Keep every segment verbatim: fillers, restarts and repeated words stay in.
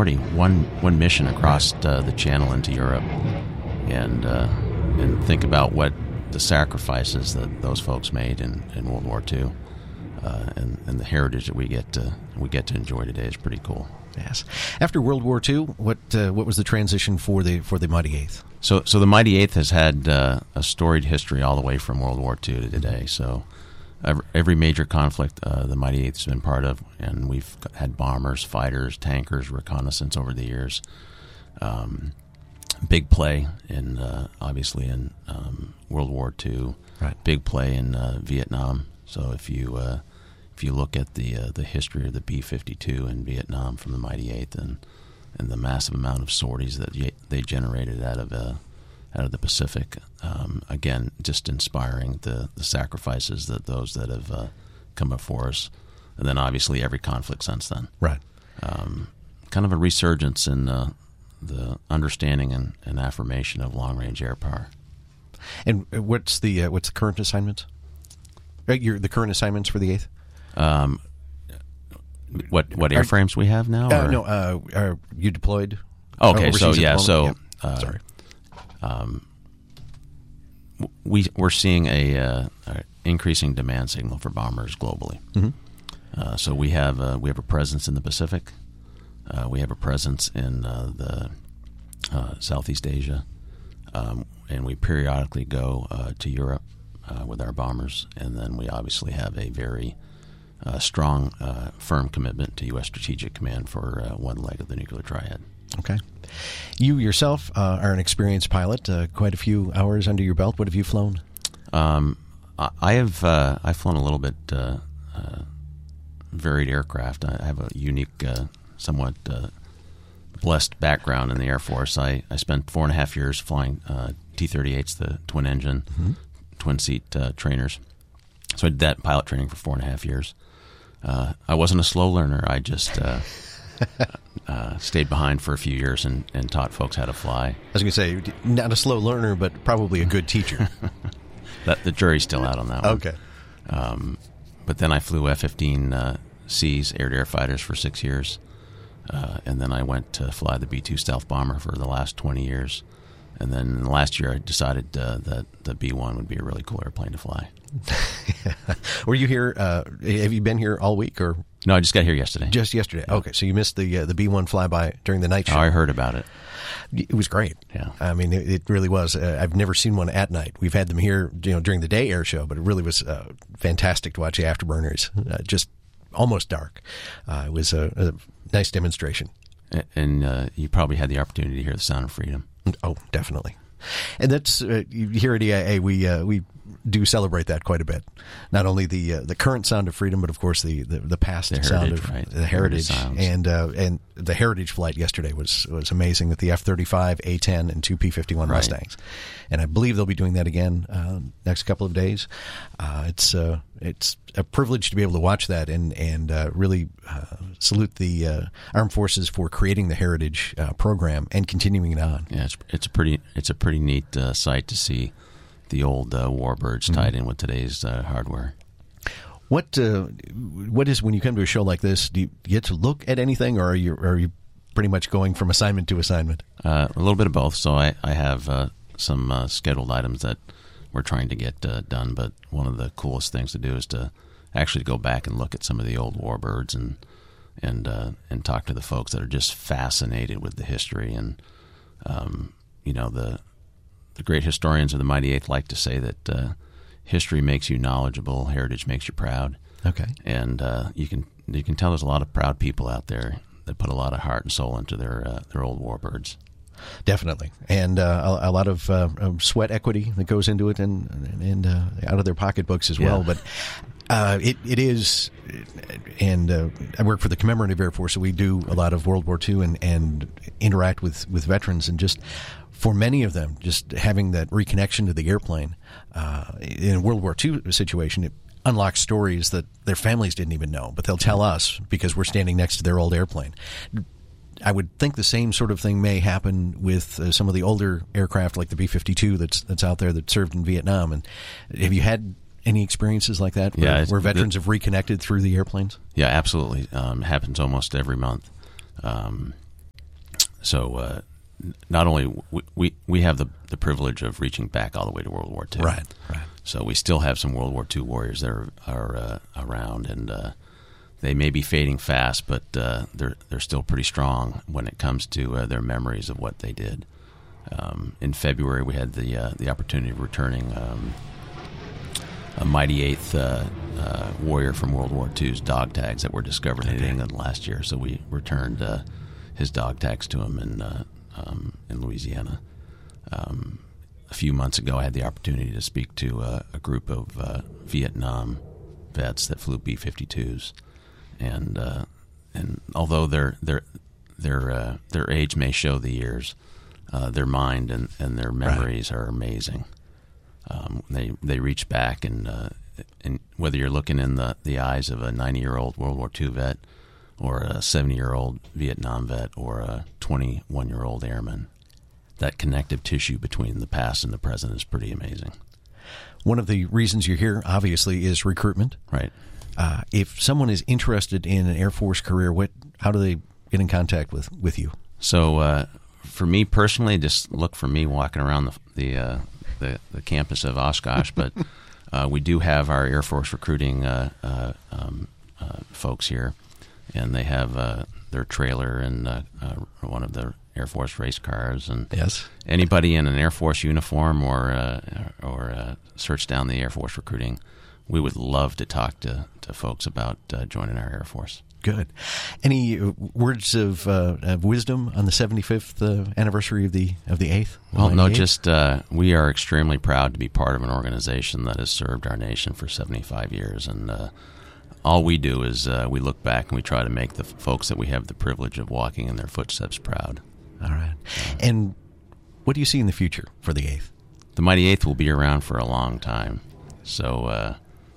already one one mission across uh, the channel into Europe, and uh, and think about what the sacrifices that those folks made in, in World War Two, uh, and and the heritage that we get to we get to enjoy today is pretty cool. Yes. After World War Two, what uh, what was the transition for the for the Mighty Eighth? So so the Mighty Eighth has had uh, a storied history all the way from World War Two to today. So every, every major conflict uh, the Mighty Eighth has been part of, and we've had bombers, fighters, tankers, reconnaissance over the years. Um, big play in uh, obviously in um, World War Two. Right. Big play in uh, Vietnam. So if you uh, if you look at the uh, the history of the B fifty-two in Vietnam from the Mighty Eighth and and the massive amount of sorties that they generated out of uh, out of the Pacific, um, again, just inspiring the, the sacrifices that those that have uh, come before us, and then obviously every conflict since then. Right. Um, kind of a resurgence in uh, the understanding and, and affirmation of long-range air power. And what's the uh, what's the current assignments? Uh, your the current assignments for the Eighth? Um, what what airframes we have now? Uh, or? no, uh, are you deployed? Okay, so overseas at yeah, the so moment? Yeah. uh, Sorry. Um, we we're seeing a, uh, a increasing demand signal for bombers globally. Mm-hmm. Uh, so we have uh, we have a presence in the Pacific. Uh, we have a presence in uh, the uh, Southeast Asia, um, and we periodically go uh, to Europe uh, with our bombers. And then we obviously have a very uh, strong, uh, firm commitment to U S Strategic Command for uh, one leg of the nuclear triad. Okay. You yourself uh, are an experienced pilot, uh, quite a few hours under your belt. What have you flown? Um, I have uh, I've flown a little bit uh, uh, varied aircraft. I have a unique, uh, somewhat uh, blessed background in the Air Force. I, I spent four and a half years flying uh, T thirty-eights, the twin-engine, mm-hmm. twin-seat uh, trainers. So I did that pilot training for four and a half years. Uh, I wasn't a slow learner. I just... Uh, Uh, stayed behind for a few years and, and taught folks how to fly. I was going to say, not a slow learner, but probably a good teacher. that, the jury's still out on that one. Okay. Um, but then I flew F fifteen uh, C's, air-to-air fighters, for six years. Uh, and then I went to fly the B two stealth bomber for the last twenty years. And then last year I decided uh, that the B one would be a really cool airplane to fly. Were you here, uh, have you been here all week or... No, I just got here yesterday. Just yesterday. Yeah. Okay, so you missed the uh, the B one flyby during the night show. Oh, I heard about it. It was great. Yeah, I mean, it, it really was. Uh, I've never seen one at night. We've had them here, you know, during the day air show, but it really was uh, fantastic to watch the afterburners. Uh, just almost dark. Uh, it was a, a nice demonstration. And uh, you probably had the opportunity to hear the sound of freedom. Oh, definitely. And that's uh, here at E I A. We uh, we do celebrate that quite a bit. Not only the uh, the current sound of freedom, but of course the the, the past the sound heritage, of right. the heritage. heritage and uh, and the heritage flight yesterday was was amazing with the F thirty-five, A ten, and two P fifty-one right. Mustangs. And I believe they'll be doing that again uh, next couple of days. Uh, it's uh, it's a privilege to be able to watch that and and uh, really uh, salute the uh, armed forces for creating the heritage uh, program and continuing it on. Yeah, it's it's a pretty it's a pretty neat uh, sight to see the old uh, warbirds mm-hmm. tied in with today's uh, hardware. What uh, what is when you come to a show like this? Do you get to look at anything, or are you are you pretty much going from assignment to assignment? Uh, a little bit of both. So I I have uh, some uh, scheduled items that we're trying to get uh, done, but one of the coolest things to do is to actually go back and look at some of the old warbirds and and uh, and talk to the folks that are just fascinated with the history. And um, you know, the the great historians of the Mighty Eighth like to say that uh, history makes you knowledgeable, heritage makes you proud. Okay, and uh, you can you can tell there's a lot of proud people out there that put a lot of heart and soul into their uh, their old warbirds. Definitely, and uh, a, a lot of uh, sweat equity that goes into it, and and uh, out of their pocketbooks as well. Yeah. But uh, it it is, and uh, I work for the Commemorative Air Force, so we do a lot of World War Two and and interact with with veterans, and just for many of them, just having that reconnection to the airplane uh, in a World War Two situation, it unlocks stories that their families didn't even know, but they'll tell us because we're standing next to their old airplane. I would think the same sort of thing may happen with uh, some of the older aircraft like the B fifty-two that's that's out there that served in Vietnam. And have you had any experiences like that where, yeah, where veterans the, have reconnected through the airplanes? Yeah, absolutely. Um, it happens almost every month. Um, so uh, not only we, we we have the the privilege of reaching back all the way to World War Two, Right, right. So we still have some World War Two warriors that are are uh, around, and uh, they may be fading fast, but uh, they're they're still pretty strong when it comes to uh, their memories of what they did. Um, in February, we had the uh, the opportunity of returning um, a mighty eighth uh, uh, warrior from World War Two's dog tags that were discovered in England last year. So we returned uh, his dog tags to him in uh, um, in Louisiana. Um, a few months ago, I had the opportunity to speak to uh, a group of uh, Vietnam vets that flew B fifty-twos, and uh, and although their their their uh, their age may show the years, uh, their mind and, and their memories right. are amazing. Um, they they reach back, and uh, and whether you're looking in the, the eyes of a ninety-year-old World War Two vet, or a seventy-year-old Vietnam vet, or a twenty-one-year-old airman, that connective tissue between the past and the present is pretty amazing. One of the reasons you're here, obviously, is recruitment. Right. Uh, if someone is interested in an Air Force career, what how do they get in contact with, with you? So uh, for me personally, just look for me walking around the the uh, the, the campus of Oshkosh. But uh, we do have our Air Force recruiting uh, uh, um, uh, folks here, and they have uh, their trailer and uh, uh, one of the Air Force race cars, and yes. anybody in an Air Force uniform or uh, or uh, search down the Air Force recruiting, we would love to talk to, to folks about uh, joining our Air Force. Good. Any words of, uh, of wisdom on the seventy-fifth uh, anniversary of the of the eighth? Well, no, just uh, we are extremely proud to be part of an organization that has served our nation for seventy-five years, and uh, all we do is uh, we look back and we try to make the folks that we have the privilege of walking in their footsteps proud. All right. And what do you see in the future for the eighth? The Mighty Eighth will be around for a long time. So uh,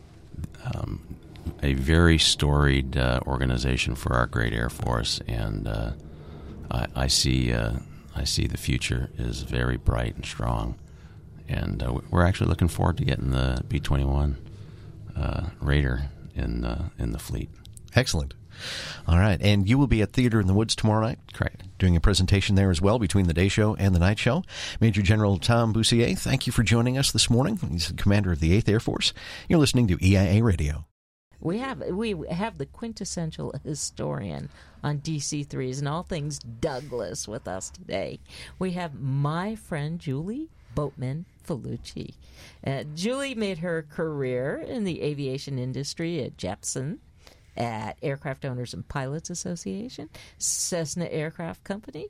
um, a very storied uh, organization for our great Air Force, and uh, I, I see uh, I see the future is very bright and strong. And uh, we're actually looking forward to getting the B twenty-one uh, Raider in, uh, in the fleet. Excellent. All right. And you will be at Theater in the Woods tomorrow night? Correct. Doing a presentation there as well between the day show and the night show. Major General Tom Bussier, thank you for joining us this morning. He's the commander of the eighth Air Force. You're listening to E I A Radio. We have we have the quintessential historian on D C threes and all things Douglas with us today. We have my friend Julie Boatman Felucci. Uh, Julie made her career in the aviation industry at Jeppson, at Aircraft Owners and Pilots Association, Cessna Aircraft Company,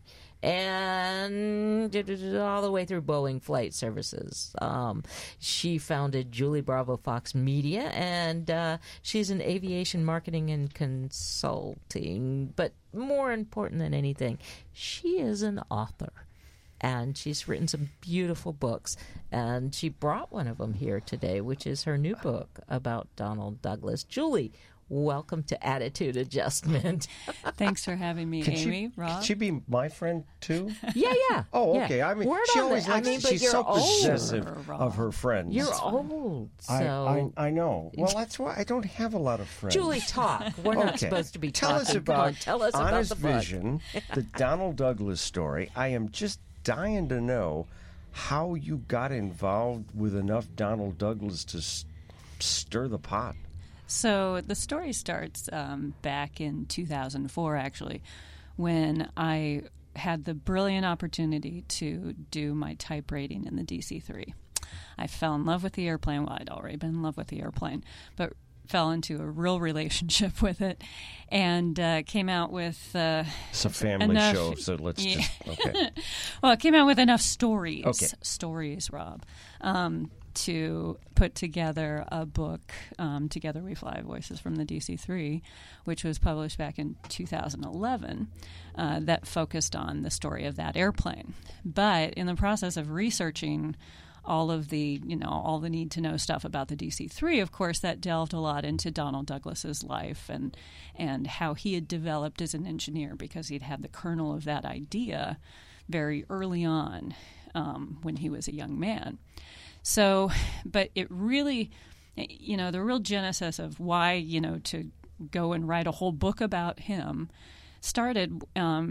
and all the way through Boeing Flight Services. Um, she founded Julie Bravo Fox Media, and uh, she's in aviation marketing and consulting. But more important than anything, she is an author. And she's written some beautiful books. And she brought one of them here today, which is her new book about Donald Douglas. Julie, welcome to Attitude Adjustment. Thanks for having me, can Amy. She, Rob? Can she be my friend, too? Yeah, yeah. Oh, yeah. okay. I mean, Word she on always the, likes, I mean, but she's you're so old. possessive Rob. of her friends. You're old, so... I, I, I know. Well, that's why I don't have a lot of friends. Julie, talk. We're not okay. supposed to be Tell talking. us about Come on, tell us Honest about the book. Vision, the Donald Douglas story. I am just dying to know how you got involved with enough Donald Douglas to s- stir the pot. So the story starts um, back in two thousand four, actually, when I had the brilliant opportunity to do my type rating in the D C three. I fell in love with the airplane. Well, I'd already been in love with the airplane, but fell into a real relationship with it, and uh, came out with uh, it's a family enough, show, so let's yeah. just okay. Well, it came out with enough stories, okay. stories, Rob, um, to put together a book. Um, Together We Fly: Voices from the D C three, which was published back in two thousand eleven, uh, that focused on the story of that airplane. But in the process of researching all of the, you know, all the need-to-know stuff about the D C three, of course, that delved a lot into Donald Douglas's life and and how he had developed as an engineer, because he'd had the kernel of that idea very early on um, when he was a young man. So, but it really, you know, the real genesis of why, you know, to go and write a whole book about him started um,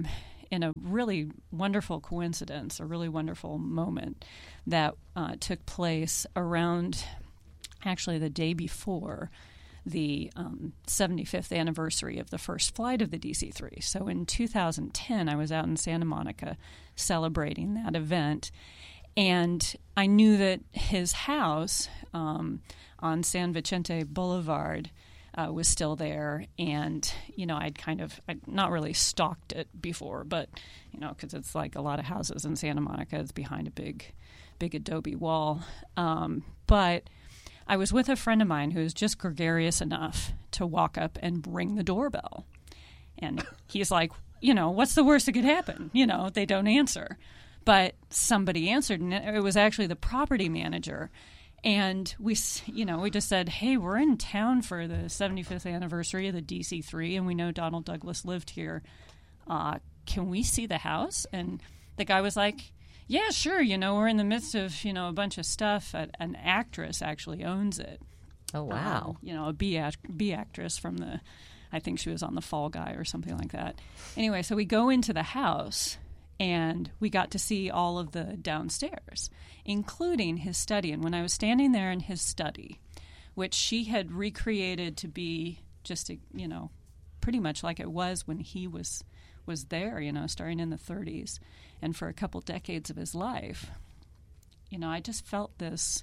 in a really wonderful coincidence, a really wonderful moment that uh, took place around actually the day before the um, seventy-fifth anniversary of the first flight of the D C three. So in two thousand ten, I was out in Santa Monica celebrating that event, and I knew that his house um, on San Vicente Boulevard uh, was still there, and, you know, I'd kind of, I'd not really stalked it before, but, you know, because it's like a lot of houses in Santa Monica, it's behind a big, big adobe wall. Um, but I was with a friend of mine who's just gregarious enough to walk up and ring the doorbell. And he's like, you know, what's the worst that could happen? You know, they don't answer. But somebody answered, and it was actually the property manager. And we, you know, we just said, hey, we're in town for the seventy-fifth anniversary of the D C three, and we know Donald Douglas lived here. Uh, can we see the house? And the guy was like, yeah, sure. You know, we're in the midst of, you know, a bunch of stuff. An actress actually owns it. Oh, wow. Um, you know, a B, act- B actress from the, I think she was on The Fall Guy or something like that. Anyway, so we go into the house, and we got to see all of the downstairs, including his study. And when I was standing there in his study, which she had recreated to be just, a, you know, pretty much like it was when he was was there, you know, starting in the thirties and for a couple decades of his life, you know, I just felt this,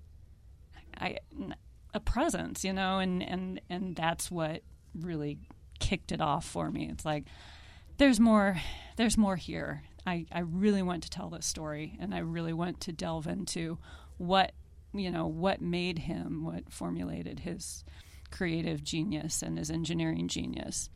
I, a presence, you know, and, and, and that's what really kicked it off for me. It's like, there's more, there's more here. I, I really want to tell this story, and I really want to delve into what, you know, what made him, what formulated his creative genius and his engineering genius.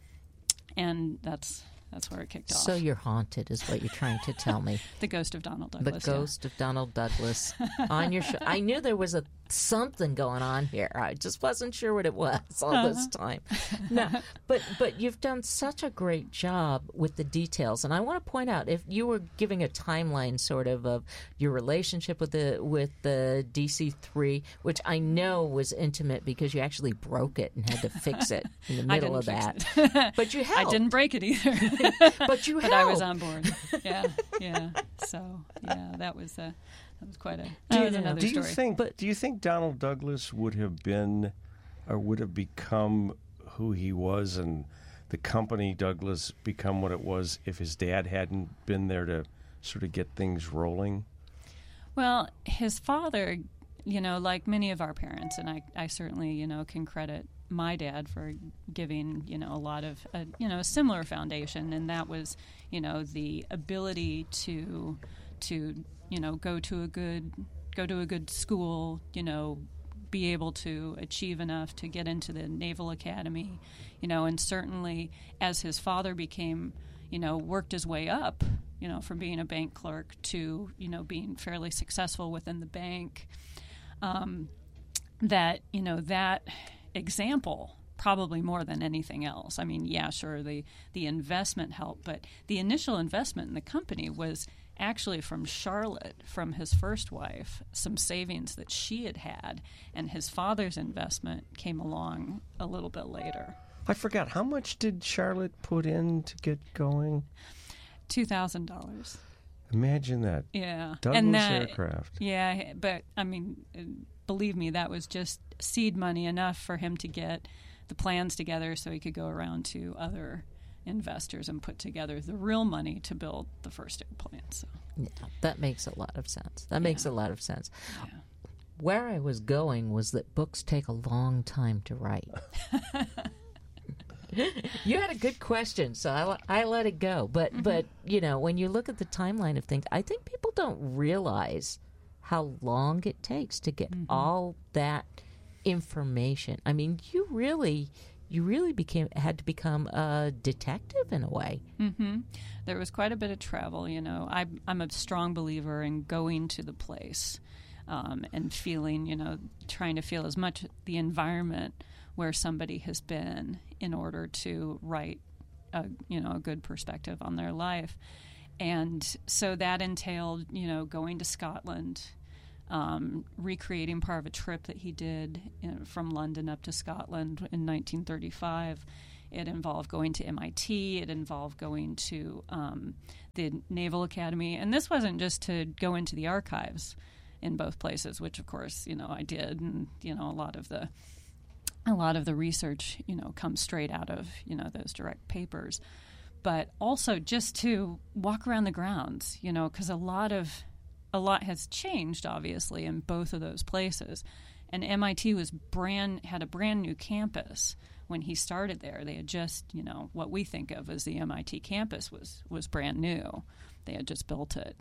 And that's, That's where it kicked off. So you're haunted, is what you're trying to tell me. The ghost of Donald The Douglas. ghost yeah. of Donald Douglas on your show. I knew there was a something going on here. I just wasn't sure what it was all Uh-huh. this time. No, but but you've done such a great job with the details, and I want to point out, if you were giving a timeline, sort of, of your relationship with the with the D C three, which I know was intimate because you actually broke it and had to fix it in the middle of that. It. But you I helped. didn't break it either. But you But helped. I was on board. Yeah, yeah. So yeah, that was uh, that was quite a. That was another Do you story. think? But- do you think Donald Douglas would have been, or would have become who he was, and the company Douglas become what it was if his dad hadn't been there to sort of get things rolling? Well, his father, you know, like many of our parents, and I, I certainly, you know, can credit my dad for giving, you know, a lot of, uh, you know, a similar foundation, and that was, you know, the ability to, to, you know, go to a good, go to a good school, you know, be able to achieve enough to get into the Naval Academy, you know, and certainly as his father became, you know, worked his way up, you know, from being a bank clerk to, you know, being fairly successful within the bank, um, that, you know, that example probably more than anything else. I mean, yeah, sure, the, the investment helped, but the initial investment in the company was actually from Charlotte, from his first wife, some savings that she had had, and his father's investment came along a little bit later. I forgot, how much did Charlotte put in to get going? two thousand dollars. Imagine that. Yeah. Douglas and that, Aircraft. Yeah, but, I mean, believe me, that was just seed money enough for him to get the plans together so he could go around to other investors and put together the real money to build the first airplane. So Yeah, that makes a lot of sense. That makes a lot of sense. yeah. Where I was going was that books take a long time to write. You had a good question, so I, I let it go. But, mm-hmm. but you know, when you look at the timeline of things, I think people don't realize how long it takes to get mm-hmm. all that information. I mean, you really... You really became had to become a detective in a way. Mm-hmm. There was quite a bit of travel, you know. I, I'm a strong believer in going to the place um, and feeling, you know, trying to feel as much the environment where somebody has been in order to write, a, you know, a good perspective on their life. And so that entailed, you know, going to Scotland, Um, recreating part of a trip that he did in, from London up to Scotland in nineteen thirty-five, It involved going to M I T. It involved going to um, the Naval Academy. And this wasn't just to go into the archives in both places, which, of course, you know, I did. And, you know, a lot of the a lot of the research, you know, comes straight out of, you know, those direct papers. But also just to walk around the grounds, you know, because a lot of a lot has changed, obviously, in both of those places. And M I T was brand had a brand new campus when he started there. They had just, you know, what we think of as the M I T campus was was brand new. They had just built it.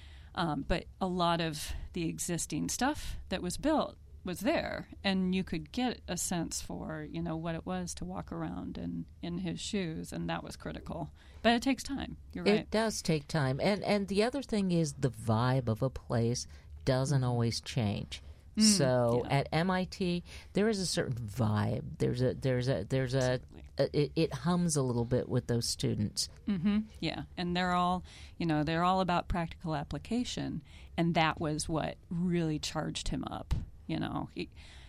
Um, but a lot of the existing stuff that was built was there, and you could get a sense for, you know, what it was to walk around in, in his shoes, and that was critical. But it takes time. You're right. It does take time. And and the other thing is the vibe of a place doesn't always change. Mm, so yeah. at M I T, there is a certain vibe. There's a there's a there's a, a it, it hums a little bit with those students. Mm-hmm. Yeah, and they're all, you know, they're all about practical application, and that was what really charged him up. You know, he,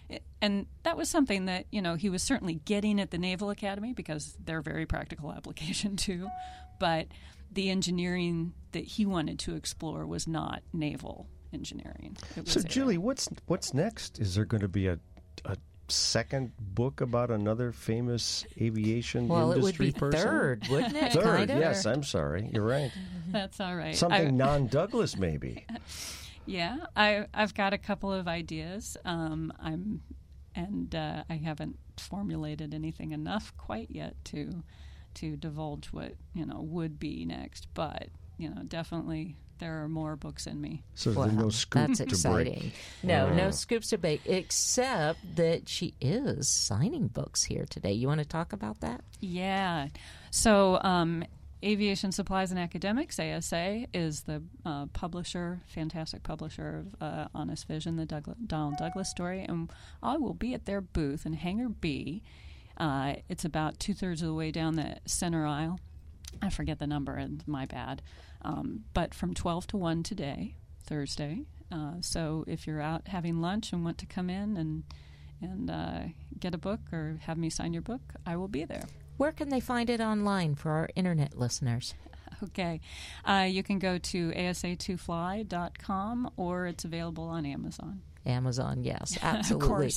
and that was something that, you know, he was certainly getting at the Naval Academy because they're very practical application too. But the engineering that he wanted to explore was not naval engineering. It was So, air. Julie, what's what's next? Is there going to be a, a second book about another famous aviation Well, it would industry be person? third, wouldn't it? Third, kind of? yes, I'm sorry. You're right. That's all right. Something I- non-Douglas, maybe. Yeah, I, I've got a couple of ideas. Um, I'm, and uh, I haven't formulated anything enough quite yet to, to divulge what, you know, would be next. But, you know, definitely there are more books in me. So Wow, there's no scoop that's to exciting. break. No, Wow. no scoops to bake, except that she is signing books here today. You want to talk about that? Yeah. So um, Aviation Supplies and Academics, A S A, is the uh, publisher, fantastic publisher of uh, Honest Vision, the Douglas, Donald Douglas story. And I will be at their booth in Hangar B. Uh, it's about two-thirds of the way down the center aisle. I forget the number, and my bad. Um, but from twelve to one today, Thursday. Uh, so if you're out having lunch and want to come in and and uh, get a book or have me sign your book, I will be there. Where can they find it online for our internet listeners? Okay. Uh, you can go to A S A two fly dot com or it's available on Amazon. Amazon, yes, absolutely. course.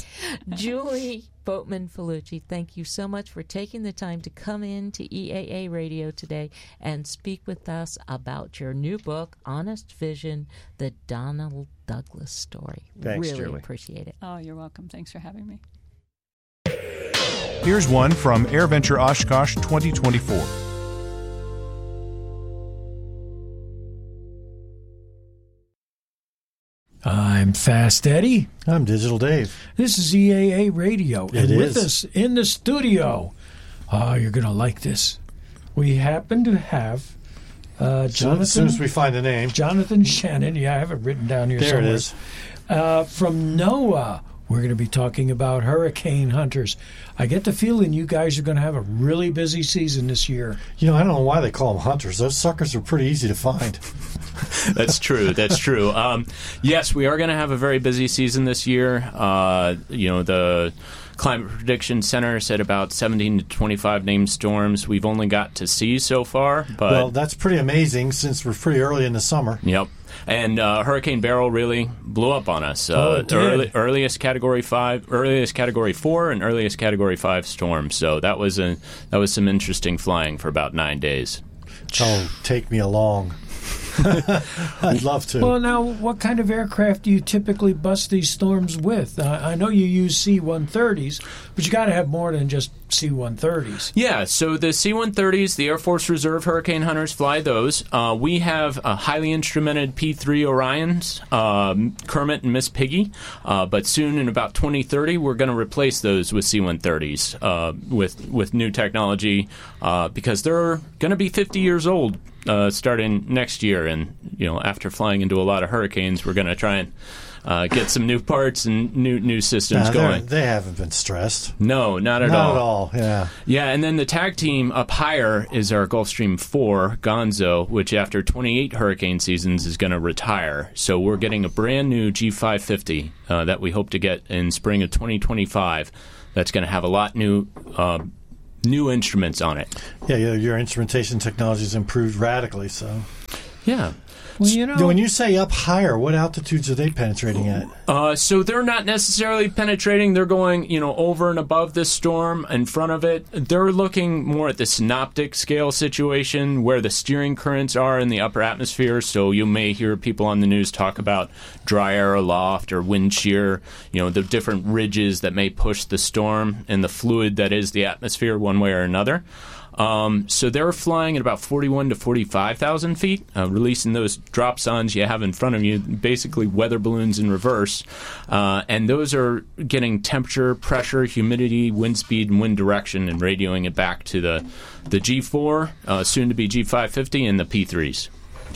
Julie Boatman-Felucci, thank you so much for taking the time to come in to E A A Radio today and speak with us about your new book, Honest Vision, the Donald Douglas story. Thanks, really Julie. appreciate it. Oh, you're welcome. Thanks for having me. Here's one from AirVenture Oshkosh twenty twenty-four. I'm Fast Eddie. I'm Digital Dave. This is E A A Radio. It and is. with us in the studio, oh, you're going to like this. We happen to have uh, So, Jonathan, as soon as we find the name, Jonathan Shannon. Yeah, I have it written down here there somewhere. it is. Uh, from NOAA, we're going to be talking about hurricane hunters. I get the feeling you guys are going to have a really busy season this year. You know, I don't know why they call them hunters. Those suckers are pretty easy to find. That's true. That's true. Um, yes, we are going to have a very busy season this year. Uh, you know, the Climate Prediction Center said about seventeen to twenty-five named storms. We've only got to see so far, but Well, that's pretty amazing since we're pretty early in the summer. yep. And uh, Hurricane Beryl really blew up on us. Oh, Uh, it did. early, earliest Category Five, earliest Category Four, and earliest Category Five storm. So that was a that was some interesting flying for about nine days. Oh, take me along. I'd love to. Well, now, what kind of aircraft do you typically bust these storms with? Uh, I know you use C one thirties, but you got to have more than just C one thirties. Yeah, so the C one thirties, the Air Force Reserve Hurricane Hunters fly those. Uh, we have uh, highly instrumented P three Orions, um, Kermit and Miss Piggy, uh, but soon in about twenty thirty, we're going to replace those with C one thirties uh, with, with new technology uh, because they're going to be fifty years old uh, starting next year. And, you know, after flying into a lot of hurricanes, we're going to try and uh, get some new parts and new new systems Nah, they're- going. they haven't been stressed. No, not at Not all. at all, yeah. Yeah, and then the tag team up higher is our Gulfstream four, Gonzo, which after twenty-eight hurricane seasons is going to retire. So we're getting a brand new G five fifty uh, that we hope to get in spring of twenty twenty-five. That's going to have a lot new, uh, new instruments on it. Yeah, yeah, your instrumentation technology has improved radically. So, Yeah. Well, you know, when you say up higher, what altitudes are they penetrating at? Uh, so they're not necessarily penetrating. They're going, you know, over and above this storm, in front of it. They're looking more at the synoptic scale situation, where the steering currents are in the upper atmosphere. So you may hear people on the news talk about dry air aloft or wind shear, you know, the different ridges that may push the storm and the fluid that is the atmosphere one way or another. Um, so they're flying at about forty-one to forty-five thousand feet, uh, releasing those dropsondes you have in front of you, basically weather balloons in reverse. Uh, and those are getting temperature, pressure, humidity, wind speed, and wind direction, and radioing it back to the, the G four, uh, soon to be G five fifty, and the P threes.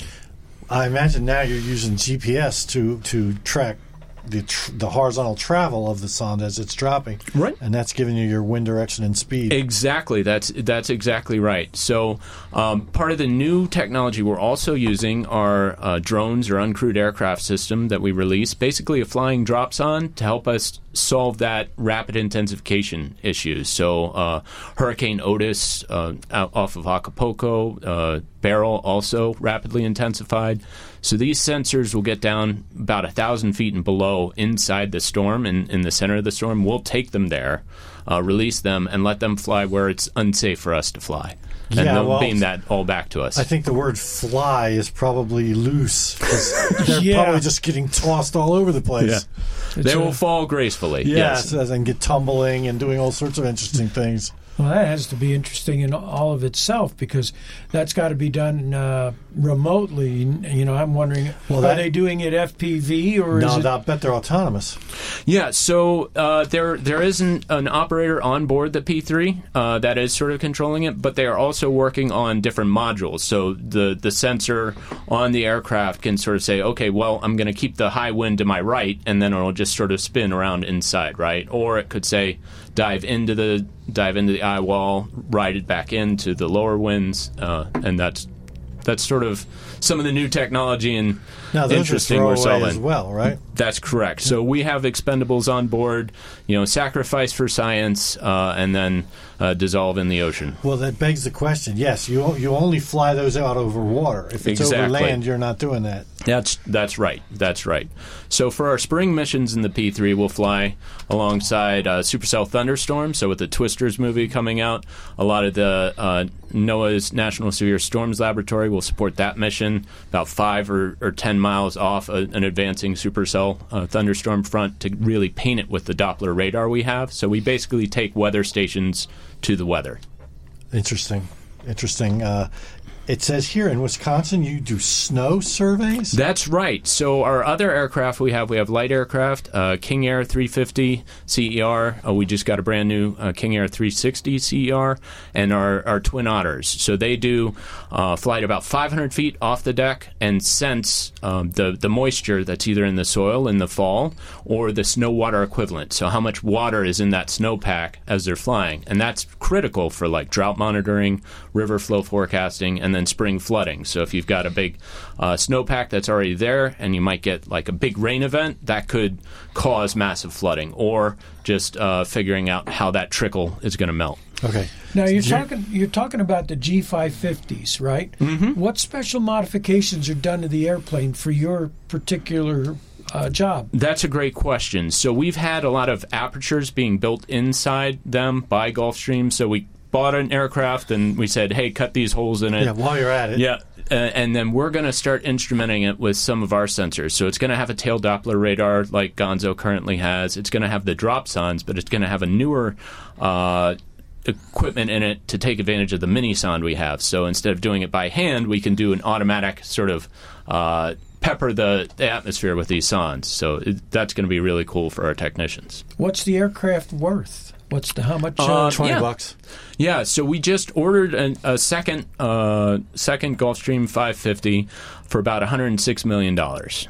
I imagine now you're using G P S to, to track the tr- the horizontal travel of the sonde as it's dropping, right? And that's giving you your wind direction and speed. Exactly, that's that's exactly right. So um, part of the new technology we're also using are uh, drones or uncrewed aircraft system that we release, basically a flying dropsonde to help us solve that rapid intensification issues. So uh, Hurricane Otis uh, out off of Acapulco, uh, Beryl also rapidly intensified. So these sensors will get down about a thousand feet and below inside the storm, in, in the center of the storm. We'll take them there, uh, release them, and let them fly where it's unsafe for us to fly. And yeah, they'll well, beam that all back to us. I think the word fly is probably loose, 'cause they're Yeah. probably just getting tossed all over the place. Yeah. They a- will fall gracefully. Yes, Yes. and get tumbling and doing all sorts of interesting things. Well, that has to be interesting in all of itself, because that's got to be done uh, remotely. You know, I'm wondering, Well, are that- they doing it F P V or No, is it? I bet they're autonomous. Yeah, so uh, there there is an, an operator on board the P three uh, that is sort of controlling it, but they are also working on different modules. So the, the sensor on the aircraft can sort of say, okay, well, I'm going to keep the high wind to my right, and then it'll just sort of spin around inside, right? Or it could say, dive into the dive into the eye wall, ride it back into the lower winds, uh, and that's that's sort of some of the new technology and Now, those interesting are we're throwaway solving as well, right? That's correct. So we have expendables on board, you know, sacrifice for science, uh, and then uh, dissolve in the ocean. Well, that begs the question. Yes, you you only fly those out over water. If it's over Exactly. land, you're not doing that. That's that's right. That's right. So for our spring missions in the P three, we'll fly alongside uh, Supercell Thunderstorm. So with the Twisters movie coming out, a lot of the uh, NOAA's National Severe Storms Laboratory will support that mission, about five or, or ten miles off a, an advancing supercell uh, thunderstorm front, to really paint it with the Doppler radar we have. So we basically take weather stations to the weather. Interesting. Interesting. Uh, it says here in Wisconsin you do snow surveys? That's right. So our other aircraft we have, we have light aircraft, uh, King Air three fifty C E R. Uh, we just got a brand new uh, King Air three sixty C E R, and our, our Twin Otters. So they do uh, flight about five hundred feet off the deck and sense um, the, the moisture that's either in the soil in the fall or the snow water equivalent. So how much water is in that snowpack as they're flying. And that's critical for like drought monitoring, river flow forecasting, and then spring flooding. So if you've got a big uh, snowpack that's already there and you might get like a big rain event, that could cause massive flooding, or just uh, figuring out how that trickle is going to melt. Okay. Now you're talking you're talking about the G five fifties, right? Mm-hmm. What special modifications are done to the airplane for your particular uh, job? That's a great question. So we've had a lot of apertures being built inside them by Gulfstream. So we bought an aircraft and we said, hey, cut these holes in it. Yeah, while you're at it. Yeah. Uh, and then we're going to start instrumenting it with some of our sensors. So it's going to have a tail Doppler radar like Gonzo currently has. It's going to have the dropsondes, but it's going to have a newer uh, equipment in it to take advantage of the mini sonde we have. So instead of doing it by hand, we can do an automatic sort of uh, pepper the, the atmosphere with these sondes. So it, that's going to be really cool for our technicians. What's the aircraft worth? What's the how much? Uh, Uh, twenty yeah. bucks. Yeah, so we just ordered an, a second uh, second Gulfstream five fifty for about one hundred six million dollars.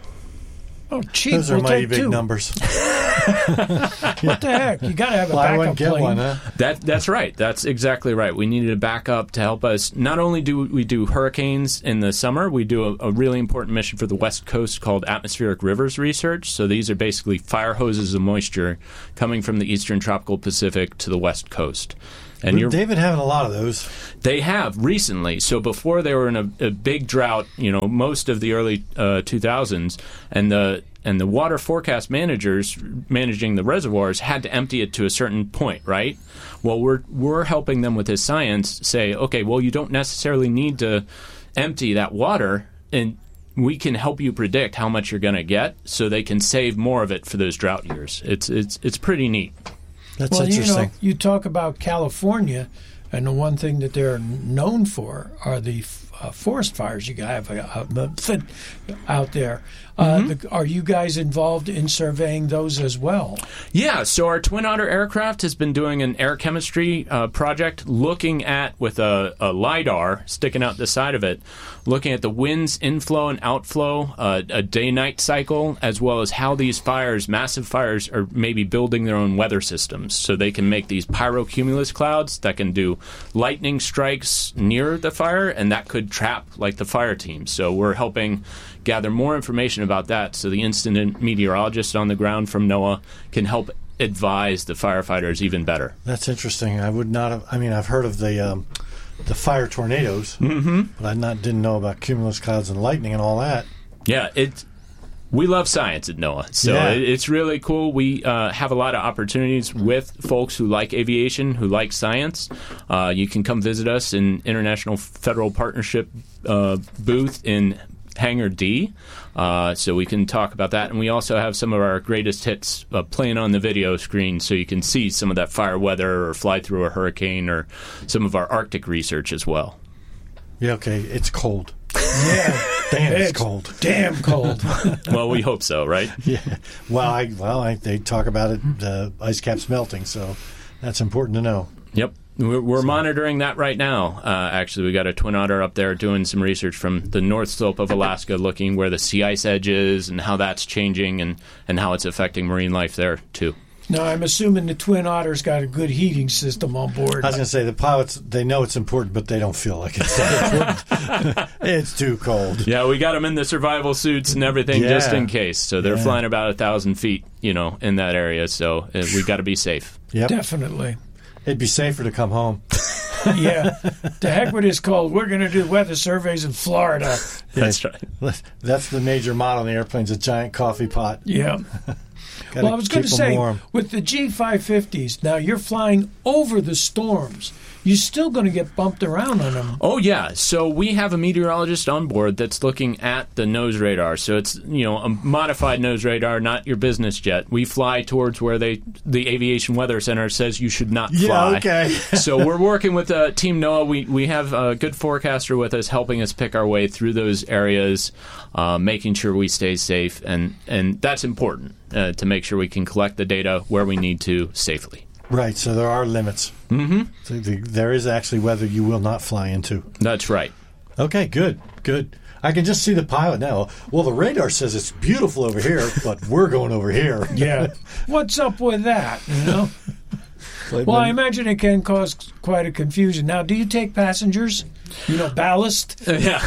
oh, cheap. Those are we'll mighty take big two. numbers. What the heck? You got to have a Buy backup one, get plane. one, huh? That that's right. That's exactly right. We needed a backup to help us. Not only do we do hurricanes in the summer, we do a, a really important mission for the West Coast called Atmospheric Rivers Research. So these are basically fire hoses of moisture coming from the eastern tropical Pacific to the West Coast. And you're, they've been having a lot of those. They have recently. So before they were in a, a big drought, you know, most of the early uh, two thousands, and the and the water forecast managers managing the reservoirs had to empty it to a certain point, right? Well, we're we're helping them with this science say, okay, well, you don't necessarily need to empty that water, and we can help you predict how much you're going to get, so they can save more of it for those drought years. It's it's it's pretty neat. That's well, interesting. You know, you talk about California, and the one thing that they're known for are the uh, forest fires you have uh, out there. Uh, Mm-hmm. the, are you guys involved in surveying those as well? Yeah, so our Twin Otter aircraft has been doing an air chemistry uh, project looking at, with a, a LiDAR sticking out the side of it, looking at the wind's inflow and outflow, uh, a day-night cycle, as well as how these fires, massive fires, are maybe building their own weather systems. So they can make these pyrocumulus clouds that can do lightning strikes near the fire, and that could trap, like, the fire team. So we're helping gather more information about that, so the incident meteorologist on the ground from NOAA can help advise the firefighters even better. That's interesting. I would not have. I mean, I've heard of the um, the fire tornadoes, Mm-hmm. but I not didn't know about cumulus clouds and lightning and all that. Yeah, it. We love science at NOAA, so Yeah. it, it's really cool. We uh, have a lot of opportunities with folks who like aviation, who like science. Uh, you can come visit us in International Federal Partnership uh, booth in Hangar D, uh, so we can talk about that. And we also have some of our greatest hits uh, playing on the video screen, so you can see some of that fire weather or fly through a hurricane or some of our Arctic research as well. Yeah, okay. It's cold. Yeah, Damn, it's, cold. Damn cold. Well, we hope so, right? Yeah. Well, I well, I, they talk about it. The ice caps melting, so that's important to know. Yep. We're, we're monitoring that right now. Uh, actually, we got a Twin Otter up there doing some research from the north slope of Alaska, looking where the sea ice edge is and how that's changing and, and how it's affecting marine life there, too. Now, I'm assuming the Twin Otter's got a good heating system on board. I was going to say, the pilots, they know it's important, but they don't feel like it's that important. It's too cold. Yeah, we got them in the survival suits and everything Yeah. just in case. So they're Yeah. flying about a thousand feet, you know, in that area. So uh, we got to be safe. Yep. Definitely. It'd be safer to come home. Yeah. The heck with this cold. We're going to do weather surveys in Florida. That's right. That's the major model on the airplane's a giant coffee pot. Yeah. Gotta Well, I was going to keep 'em say, warm. with the G five fifties, now you're flying over the storms. You're still going to get bumped around on them. Oh, yeah. So we have a meteorologist on board that's looking at the nose radar. So it's, you know, a modified nose radar, not your business jet. We fly towards where they the Aviation Weather Center says you should not Yeah, fly. okay. So we're working with uh, Team NOAA. We, we have a good forecaster with us helping us pick our way through those areas, uh, making sure we stay safe. And, and that's important uh, to make sure we can collect the data where we need to safely. Right, so there are limits. Mm-hmm. So the, there is actually weather you will not fly into. That's right. Okay, good, good. I can just see the pilot now. Well, the radar says it's beautiful over here, but we're going over here. Yeah. What's up with that, you know? Well, I imagine it can cause quite a confusion. Now, do you take passengers? You know, ballast? Yeah.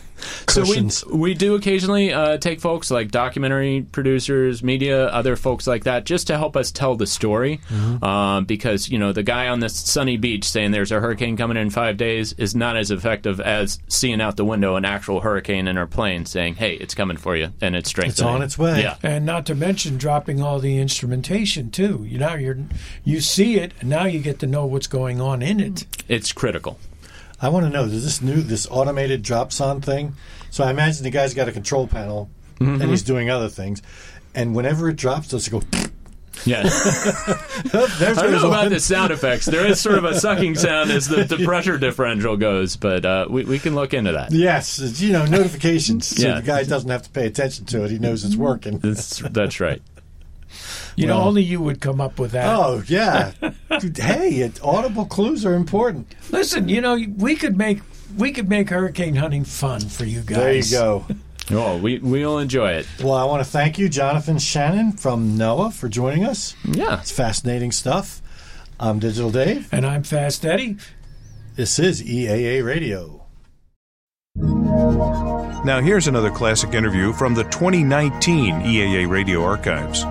So we, Cushions. we do occasionally uh, take folks like documentary producers, media, other folks like that, just to help us tell the story. Mm-hmm. Uh, because, you know, the guy on this sunny beach saying there's a hurricane coming in five days is not as effective as seeing out the window an actual hurricane in our plane saying, hey, it's coming for you, and it's strengthening. It's on its way. Yeah. And not to mention dropping all the instrumentation, too. You know, you're, you see it, and now you get to know what's going on in it. It's critical. I want to know, does this new, this automated drop-on thing? So I imagine the guy's got a control panel, Mm-hmm. and he's doing other things. And whenever it drops, does it go... Yeah. Oh, there's I don't there's know about one. the sound effects. There is sort of a sucking sound as the, the pressure differential goes, but uh, we, we can look into that. Yes, it's, you know, notifications. So Yeah. the guy doesn't have to pay attention to it. He knows it's working. That's, that's right. You know, Well- only you would come up with that. Oh, yeah. Hey, it, audible clues are important. Listen, you know, we could make we could make hurricane hunting fun for you guys. There you go. Oh, we, we'll enjoy it. Well, I want to thank you, Jonathan Shannon from NOAA, for joining us. Yeah. It's fascinating stuff. I'm Digital Dave. And I'm Fast Eddie. This is E A A Radio. Now here's another classic interview from the twenty nineteen E A A Radio archives.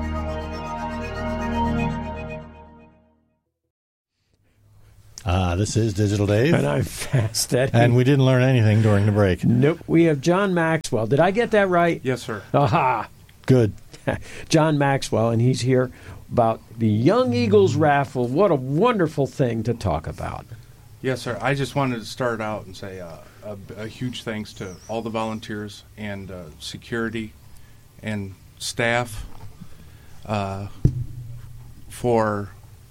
Ah, this is Digital Dave. And I'm Fast Eddie. And we didn't learn anything during the break. Nope. We have John Maxwell. Did I get that right? Yes, sir. Aha. Good. John Maxwell, and he's here about the Young Eagles raffle. What a wonderful thing to talk about. Yes, sir. I just wanted to start out and say uh, a, a huge thanks to all the volunteers and uh, security and staff uh, for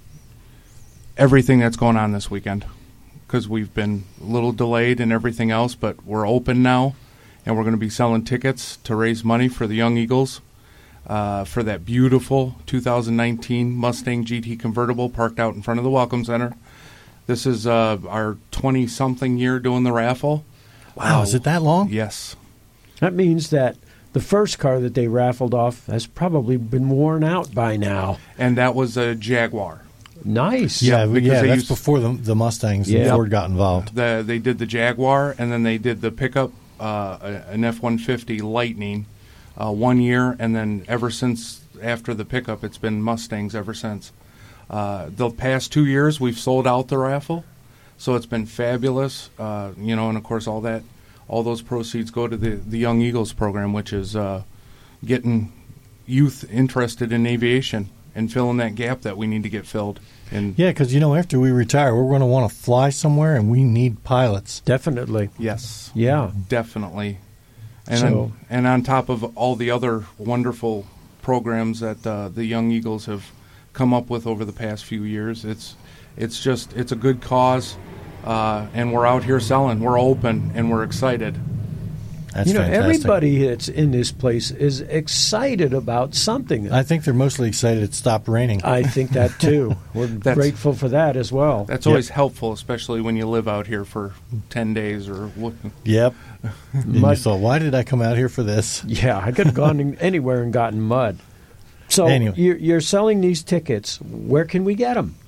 everything that's going on this weekend, because we've been a little delayed and everything else, but we're open now, and we're going to be selling tickets to raise money for the Young Eagles uh, for that beautiful two thousand nineteen Mustang G T convertible parked out in front of the Welcome Center. This is uh, our twenty-something year doing the raffle. Wow, is it that long? Yes. That means that the first car that they raffled off has probably been worn out by now. And that was a Jaguar. Nice. Yeah, because yeah, they that's used- before the, the Mustangs and Yeah. Ford got involved. The, they did the Jaguar, and then they did the pickup, uh, an F one fifty Lightning, uh, one year, and then ever since after the pickup, it's been Mustangs ever since. Uh, the past two years, we've sold out the raffle, so it's been fabulous. Uh, you know, and of course, all that, all those proceeds go to the the Young Eagles program, which is uh, getting youth interested in aviation and filling that gap that we need to get filled. And Yeah, because, you know, after we retire, we're going to want to fly somewhere, and we need pilots. Definitely. yes, Yeah. definitely. And So- on, and on top of all the other wonderful programs that uh, the Young Eagles have come up with over the past few years, it's it's just it's a good cause, uh, and we're out here selling. We're open and we're excited. That's you know, fantastic. everybody that's in this place is excited about something. I think they're mostly excited it stopped raining. I think that, too. We're That's- grateful for that as well. That's always helpful, especially when you live out here for ten days or what. Yep. And you Mud- thought, why did I come out here for this? Yeah, I could have gone in- anywhere and gotten mud. So Anyway. you're, you're selling these tickets. Where can we get them?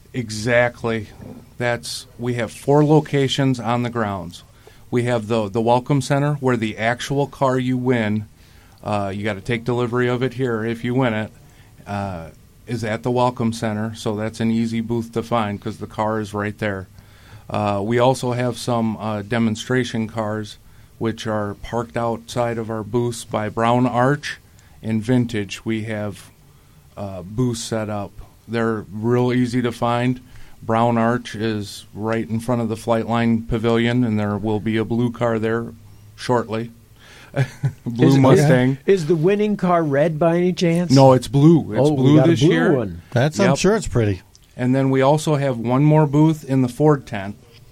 Exactly. That's we have four locations on the grounds. We have the the Welcome Center, where the actual car you win, uh, you got to take delivery of it here if you win it, uh, is at the Welcome Center. So that's an easy booth to find because the car is right there. Uh, we also have some uh, demonstration cars, which are parked outside of our booths by Brown Arch and Vintage. We have uh, booths set up. They're real easy to find. Brown Arch is right in front of the Flightline Pavilion, and there will be a blue car there shortly. Blue Is- Mustang. Is the winning car red by any chance? No, it's blue. It's Oh, we blue got a this blue year. one. That's, I'm Yep. sure it's pretty. And then we also have one more booth in the Ford tent,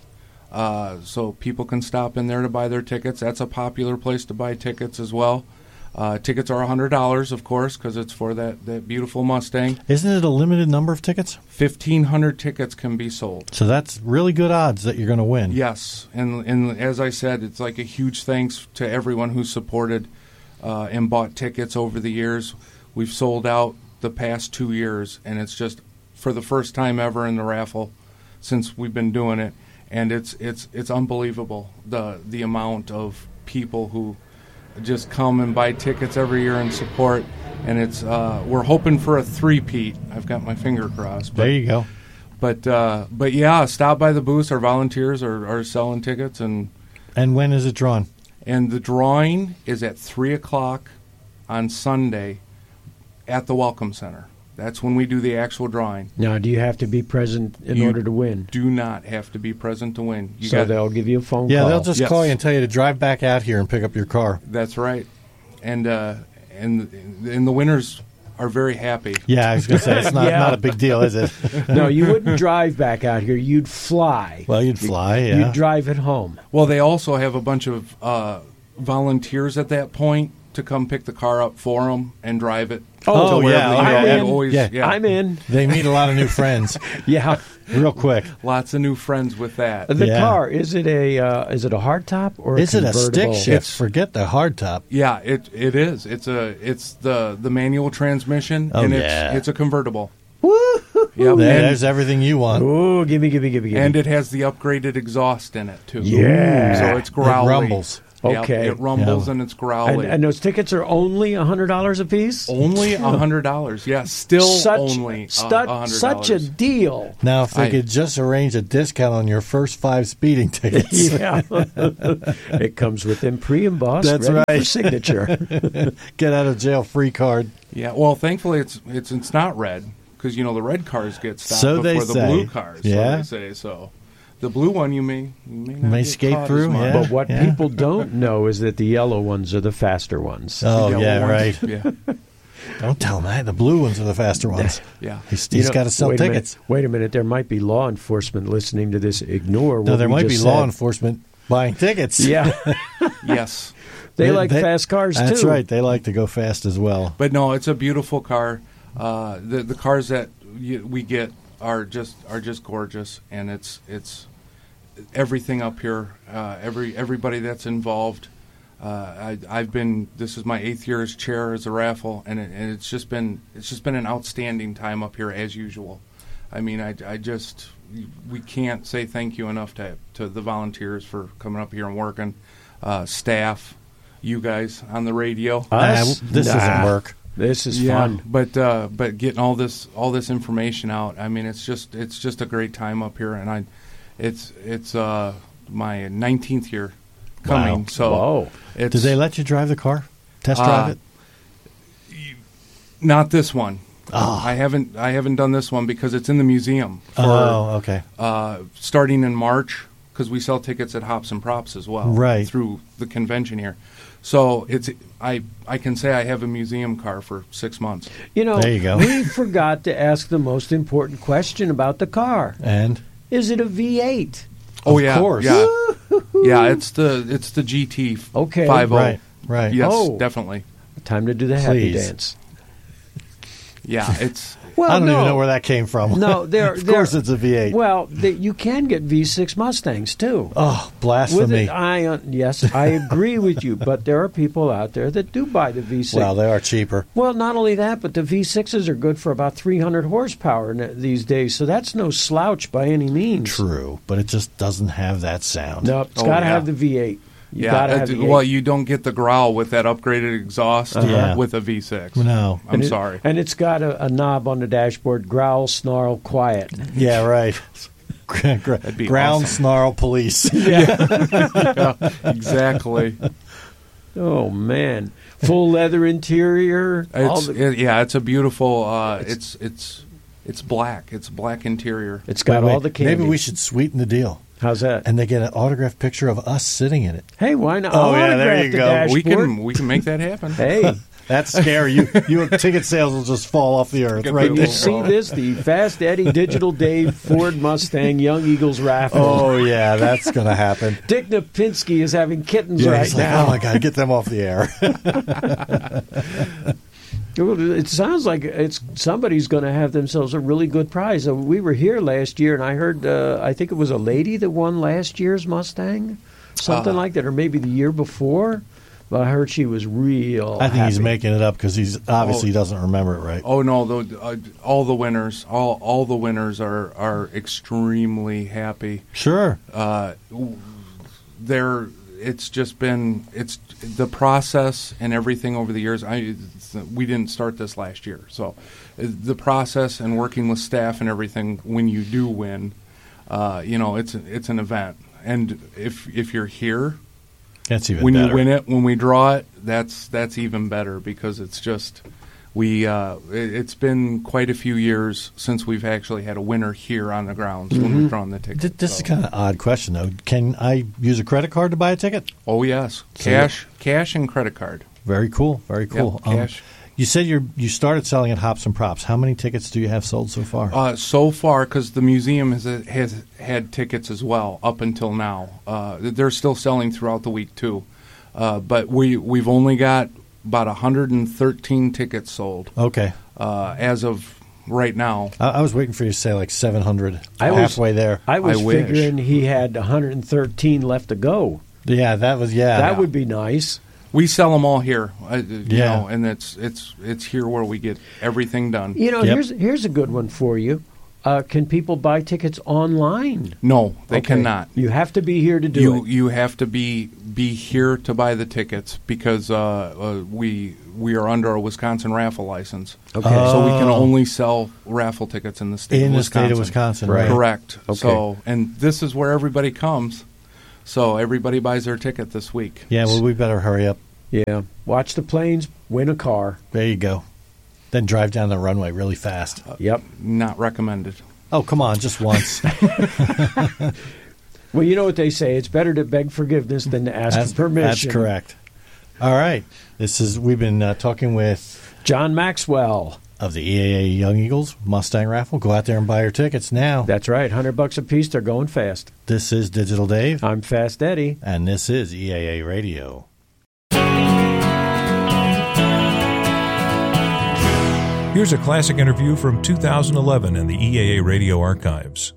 uh, so people can stop in there to buy their tickets. That's a popular place to buy tickets as well. Uh, tickets are one hundred dollars, of course, because it's for that, that beautiful Mustang. Isn't it a limited number of tickets? fifteen hundred tickets can be sold. So that's really good odds that you're going to win. Yes, and and as I said, it's like a huge thanks to everyone who supported uh, and bought tickets over the years. We've sold out the past two years, and it's just for the first time ever in the raffle since we've been doing it, and it's it's it's unbelievable the the amount of people who just come and buy tickets every year and support. And it's uh, we're hoping for a three-peat. I've got my finger crossed. But, There you go. But uh, but yeah, stop by the booths. Our volunteers are, are selling tickets, and And when is it drawn? and the drawing is at three o'clock on Sunday at the Welcome Center. That's when we do the actual drawing. Now, do you have to be present in You order to win? Do not have to be present to win. You So got- they'll give you a phone Yeah, call. they'll just Yes. call you and tell you to drive back out here and pick up your car. That's right, and uh, and and the winners are very happy. Yeah, I was going to say, it's not, Yeah. not a big deal, is it? No, you wouldn't drive back out here. You'd fly. Well, you'd fly, yeah. You'd drive it home. Well, they also have a bunch of uh, volunteers at that point to come pick the car up for them and drive it. Oh, to wherever yeah, they oh, go. yeah. They've I'm in. always- Yeah. yeah. I'm in. They meet a lot of new friends Yeah. real quick. Lots of new friends with that. The Yeah. car, is it a uh, is it a hardtop or a Is it a convertible? stick shift? Forget the hardtop. Yeah, it it is. It's a it's the the manual transmission, Oh, and it's yeah. it's a convertible. Woo-hoo. Yep, There- and, There's everything you want. Oh, gimme, gimme, gimme, gimme. and it has the upgraded exhaust in it too. Yeah. so it's It growly. rumbles. Yep, Okay. it rumbles Yeah. and it's growly. And, and those tickets are only one hundred dollars a piece? only one hundred dollars. Yeah, still such, only stu- uh, one hundred dollars. Such a deal. Now, if they I- could just arrange a discount on your first five speeding tickets. Yeah. It comes with them pre-embossed, That's ready right. for signature. Get out of jail free card. Yeah, well, thankfully it's it's it's not red because you know the red cars get stopped So they before the say. blue cars. Yeah. So they say so. The blue one you may you may, not May get skate caught through, as much. yeah. But what Yeah. people don't know is that the yellow ones are the faster ones. Oh, The yellow yeah, ones, right. Yeah, Don't tell him that. The blue ones are the faster ones. yeah. He's, You he's know, got to sell wait a minute, tickets. wait a minute. There might be law enforcement listening to this. Ignore what No, there we might be just law said. enforcement buying tickets. Yeah, Yes. they, like fast cars That's too. right. They like to go fast as well. But no, it's a beautiful car. Uh, the the cars that you, we get are just are just gorgeous, and it's it's everything up here. Uh, every everybody that's involved. Uh, I, I've been. This is my eighth year as chair as a raffle, and, it, and it's just been it's just been an outstanding time up here as usual. I mean, I, I just we can't say thank you enough to to the volunteers for coming up here and working, uh, staff, you guys on the radio. Us? Nah, this Nah. doesn't work. This is Yeah, fun. but uh, but getting all this all this information out, I mean, it's just it's just a great time up here, and I, it's it's uh, my nineteenth year coming. Wow. So Whoa. it's, Did they let you drive the car? Test Uh, drive it? not this one. Oh. I haven't I haven't done this one because it's in the museum for Oh, okay. uh, starting in March because we sell tickets at Hops and Props as well, Right. through the convention here. So it's I I can say I have a museum car for six months. You know, There you go. we forgot to ask the most important question about the car. And Is it a V eight? Oh Of yeah, course. yeah, yeah. It's the it's the G T Okay. five oh. right, right. Yes, Oh. definitely. Time to do the happy Please. dance. Yeah, it's Well, I don't no. even know where that came from. No, there. Of course, it's a V eight. Well, the, you can get V six Mustangs too. Oh, With blasphemy! it, I uh, yes, I agree with you. But there are people out there that do buy the V six. Well, they are cheaper. Well, not only that, but the V sixes are good for about three hundred horsepower n- these days. So that's no slouch by any means. True, but it just doesn't have that sound. No, it's Oh, got to yeah. have the V eight. You yeah. got to uh, have d- the V eight. well, you don't get the growl with that upgraded exhaust Yeah. with a V six. No. I'm And it- sorry. And it's got a, a knob on the dashboard: growl, snarl, quiet. Yeah, right. Gra- gra- That'd be ground awesome. snarl police. Yeah, exactly. Oh man, full leather interior. all It's the, it- yeah, it's a beautiful. Uh, it's it's it's black. It's black interior. it's got Wait, all the wait, candy. Maybe we should sweeten the deal, How's that? and they get an autographed picture of us sitting in it. Hey, why not? Oh, yeah, there Autograph you the go. dashboard. We can we can make that happen. Hey, That's scary. you, you ticket sales will just fall off the earth right can there. you see this? The Fast Eddie Digital Dave Ford Mustang Young Eagles raffle. Oh yeah, that's gonna happen. Dick Napinski is having kittens Yeah, right he's like, now. oh my god, get them off the air. Well, it sounds like it's somebody's going to have themselves a really good prize. Uh, We were here last year, and I heard uh, I think it was a lady that won last year's Mustang, something Uh, like that, or maybe the year before. But I heard she was real. I think he's happy. making it up because he's obviously Oh. doesn't remember it right. Oh no, the, uh, all the winners, all all the winners are are extremely happy. Sure. Uh, w- they're it's just been it's the process and everything over the years. I it's- we didn't start this last year, so uh, the process and working with staff and everything. When you do win, uh, you know it's it's an event, and if if you're here. That's even when better. you win it, when we draw it, that's that's even better because it's just we. Uh, it, it's been quite a few years since we've actually had a winner here on the grounds when Mm-hmm. we've drawn the ticket. Th- This is so. kind of an odd question though. Can I use a credit card to buy a ticket? Oh yes, So cash, cash, and credit card. Very cool. Very cool. Um, cash. you said you you started selling at Hops and Props. How many tickets do you have sold so far? Uh, so far, because the museum has has had tickets as well up until now. Uh, they're still selling throughout the week too, uh, but we we've only got about one hundred thirteen tickets sold okay. uh, as of right now. I, I was waiting for you to say like seven hundred. I was- halfway there. I was I wish. figuring he had one hundred thirteen left to go. Yeah, that was yeah. That would be nice. We sell them all here, uh, you Yeah. know, and it's it's it's here where we get everything done. You know, Yep. here's here's a good one for you. Uh, can people buy tickets online? No, they Okay. cannot. You have to be here to do you it. you have to be be here to buy the tickets because uh, uh, we we are under a Wisconsin raffle license. Okay. So we can Oh. only sell raffle tickets in the state In of the Wisconsin. state of Wisconsin, Right. right? Correct. Okay. So and this is where everybody comes. So everybody buys their ticket this week. Yeah, well, we better hurry up. Yeah. Watch the planes, win a car. There you go. Then drive down the runway really fast. Yep. Not recommended. Oh, come on, just once. Well, you know what they say. It's better to beg forgiveness than to ask That's, for permission. that's correct. All right. This is we've been uh, talking with John Maxwell. of the E A A Young Eagles Mustang Raffle. Go out there and buy your tickets now. That's right. one hundred bucks a piece. They're going fast. This is Digital Dave, I'm Fast Eddie. and this is E A A Radio. Here's a classic interview from two thousand eleven in the E A A Radio archives.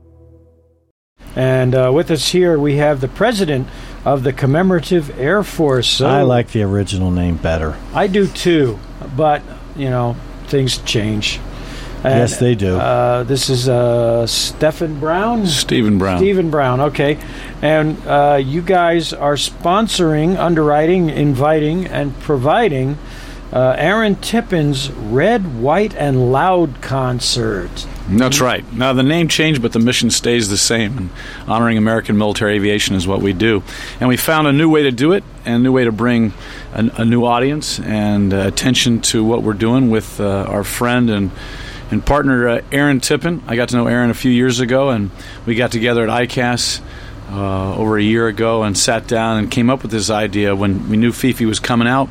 And uh, with us here, we have the president of the Commemorative Air Force. So I like the original name better. I do too, but, you know, things change. And, Yes, they do. Uh, this is uh, Stephen Brown? Stephen Brown. Stephen Brown, okay. And uh, you guys are sponsoring, underwriting, inviting, and providing uh, Aaron Tippin's Red, White, and Loud concert. That's right. Now, the name changed, but the mission stays the same. And honoring American military aviation is what we do. And we found a new way to do it and a new way to bring a, a new audience and uh, attention to what we're doing with uh, our friend and and partner uh, Aaron Tippin. I got to know Aaron a few years ago, and we got together at I C A S uh, over a year ago and sat down and came up with this idea when we knew Fifi was coming out.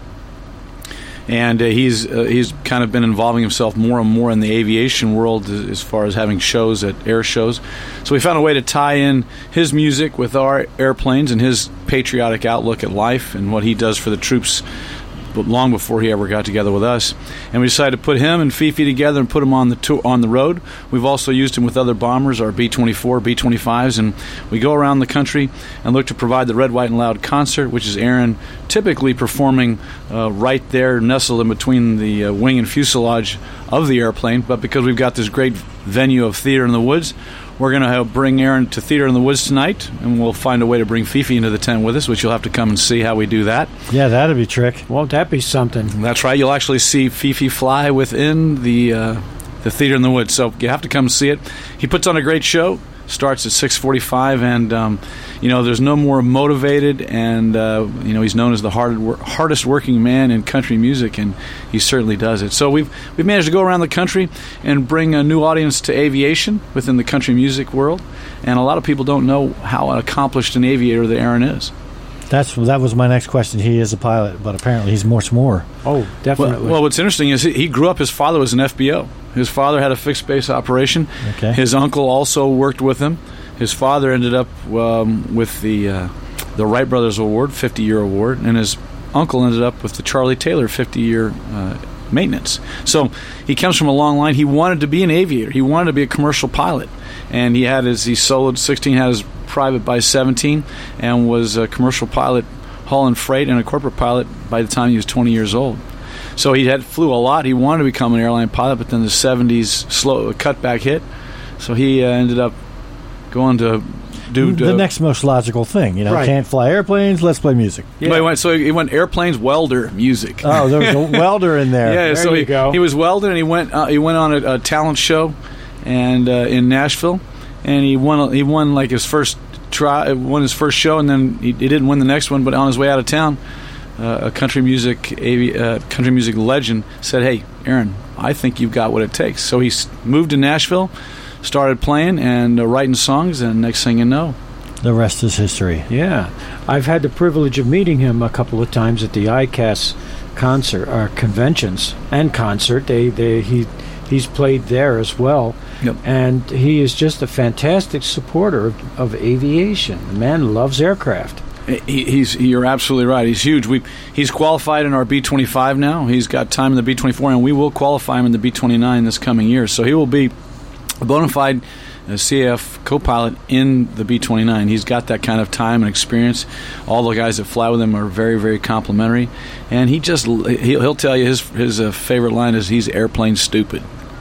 And uh, he's uh, he's kind of been involving himself more and more in the aviation world as, as far as having shows at air shows. So we found a way to tie in his music with our airplanes and his patriotic outlook at life and what he does for the troops long before he ever got together with us. And we decided to put him and Fifi together and put him on the tour, on the road. We've also used him with other bombers, our B twenty-four, B twenty-fives, and we go around the country and look to provide the Red, White, and Loud concert, which is Aaron typically performing uh, right there, nestled in between the uh, wing and fuselage of the airplane. But because we've got this great venue of Theater in the Woods, we're going to bring Aaron to Theater in the Woods tonight, and we'll find a way to bring Fifi into the tent with us, which you'll have to come and see how we do that. Yeah, that'd be a trick. Won't that be something? That's right. You'll actually see Fifi fly within the uh, the Theater in the Woods, so you have to come and see it. He puts on a great show. Starts at six forty-five, and um, you know there's no more motivated, and uh, you know he's known as the hard, wor- hardest working man in country music, and he certainly does it. So we've we've managed to go around the country and bring a new audience to aviation within the country music world, and a lot of people don't know how accomplished an aviator that Aaron is. That's that was my next question. He is a pilot, but apparently he's much more. Oh, definitely. Well, well, what's interesting is he, he grew up. His father was an F B O. His father had a fixed base operation. Okay. His uncle also worked with him. His father ended up um, with the uh, the Wright Brothers Award, fifty year award, and his uncle ended up with the Charlie Taylor fifty year uh, maintenance. So he comes from a long line. He wanted to be an aviator. He wanted to be a commercial pilot, and he had his he soloed sixteen, had his private by seventeen, and was a commercial pilot hauling freight and a corporate pilot by the time he was twenty years old. So he had flew a lot. He wanted to become an airline pilot, but then the seventies slow cutback hit. So he uh, ended up going to do the uh, next most logical thing. You know, Right. can't fly airplanes. Let's play music. But he went, so he went airplanes, welder, music. Oh, there was a welder in there. Yeah, There so you he, go. he was welding, and he went uh, he went on a, a talent show, and uh, in Nashville, and he won he won like his first try, won his first show, and then he, he didn't win the next one. But on his way out of town, uh, a country music avi- uh, country music legend said, "Hey, Aaron, I think you've got what it takes." So he s- moved to Nashville, started playing and uh, writing songs, and next thing you know, The rest is history. Yeah. I've had the privilege of meeting him a couple of times at the I C A S concert, or conventions and concert. They, they, he, he's played there as well. Yep. And he is just a fantastic supporter of, of aviation. The man loves aircraft. He, he's you're absolutely right. He's huge. We he's qualified in our B twenty-five now. He's got time in the B twenty-four, and we will qualify him in the B twenty-nine this coming year. So he will be a bona fide uh, C A F co-pilot in the B twenty-nine. He's got that kind of time and experience. All the guys that fly with him are very, very complimentary, and he just he'll, he'll tell you his his uh, favorite line is he's airplane stupid.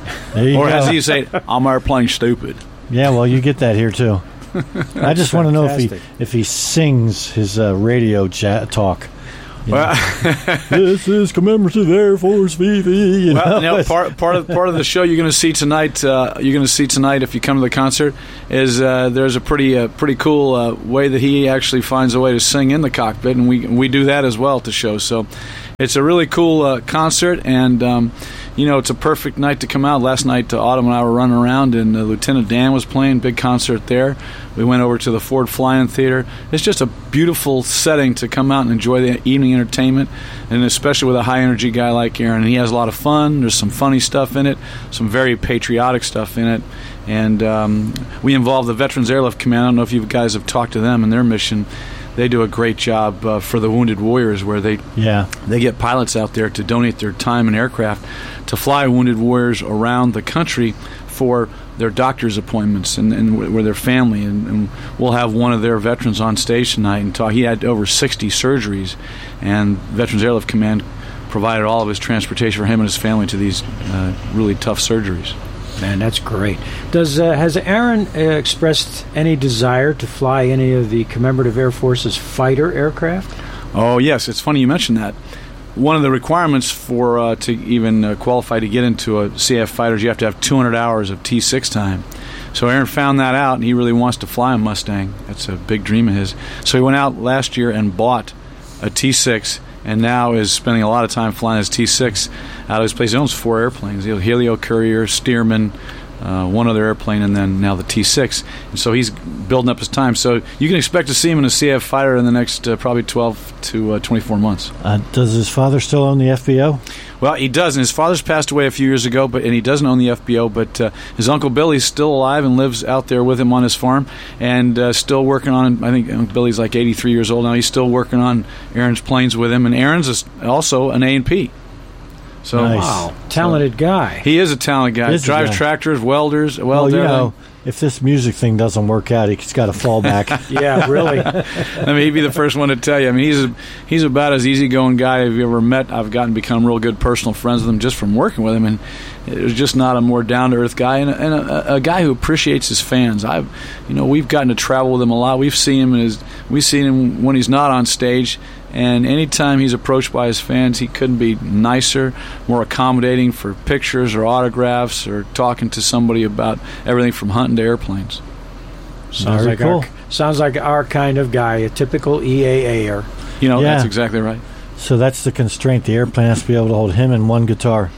There you or go. as he say, I'm airplane stupid. Yeah, well, you get that here too. I just want to know if he fantastic. if he sings his uh, radio chat talk. You Well, know, this is commemorative Air Force V V. You well, know? you know, part part of part of the show you're going to see tonight. Uh, you're going to see tonight if you come to the concert is uh, there's a pretty uh, pretty cool uh, way that he actually finds a way to sing in the cockpit, and we we do that as well to show. So it's a really cool uh, concert, and um, you know it's a perfect night to come out. Last night, uh, Autumn and I were running around, and uh, Lieutenant Dan was playing, big concert there. We went over to the Ford Fly-In Theater. It's just a beautiful setting to come out and enjoy the evening entertainment, and especially with a high-energy guy like Aaron. He has a lot of fun. There's some funny stuff in it, some very patriotic stuff in it. And um, we involve the Veterans Airlift Command. I don't know if you guys have talked to them and their mission. They do a great job uh, for the Wounded Warriors, where they yeah. they get pilots out there to donate their time and aircraft to fly Wounded Warriors around the country for their doctor's appointments and, and with their family. And, and we'll have one of their veterans on stage tonight and talk. He had over sixty surgeries, and Veterans Airlift Command provided all of his transportation for him and his family to these uh, really tough surgeries. Man, that's great. Does uh, has Aaron uh, expressed any desire to fly any of the Commemorative Air Force's fighter aircraft? Oh, yes. It's funny you mentioned that. One of the requirements for uh, to even uh, qualify to get into a C F fighter is you have to have two hundred hours of T six time. So Aaron found that out, and he really wants to fly a Mustang. That's a big dream of his. So he went out last year and bought a T six, and now is spending a lot of time flying his T six out of his place. He owns four airplanes: the Helio Courier, Stearman, uh, one other airplane, and then now the T six. And so he's building up his time. So you can expect to see him in a C F fighter in the next uh, probably twelve to uh, twenty-four months. Uh, does his father still own the F B O? Well, he does, and his father's passed away a few years ago, but and he doesn't own the F B O, but uh, his Uncle Billy's still alive and lives out there with him on his farm, and uh, still working on, I think Uncle Billy's like eighty-three years old now. He's still working on Aaron's planes with him, and Aaron's is also an A and P. So, nice. Wow. Talented so, guy. He is a talented guy. Is Drives guy. tractors, welders, Well, welder. you know, if this music thing doesn't work out, he's got a fallback. Yeah, really. I mean, he'd be the first one to tell you. I mean, he's a, he's about as easygoing guy I've ever met. I've gotten to become real good personal friends with him just from working with him, and there's just not a more down-to-earth guy, and, a, and a, a guy who appreciates his fans. I've, you know, we've gotten to travel with him a lot. We've seen him in his, we've seen him when he's not on stage. And anytime he's approached by his fans, he couldn't be nicer, more accommodating for pictures or autographs or talking to somebody about everything from hunting to airplanes. Very Sounds like cool. our, sounds like our kind of guy, a typical E A A-er. You know, Yeah. that's exactly right. So that's the constraint. The airplane has to be able to hold him and one guitar.